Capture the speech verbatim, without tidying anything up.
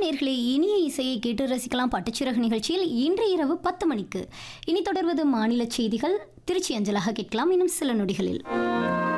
நேர்களே, இனிய இசையை கேட்டு ரசிக்கலாம் பட்டுச்சிறகு நிகழ்ச்சியில் இன்று இரவு பத்து மணிக்கு. இனி தொடர்வது மாநில செய்திகள். திருச்சி அஞ்சலாக கேட்கலாம் இன்னும் சில நொடிகளில்.